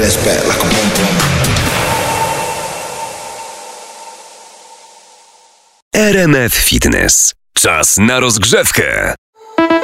ass back like a boom boom. RMF Fitness. Czas na rozgrzewkę.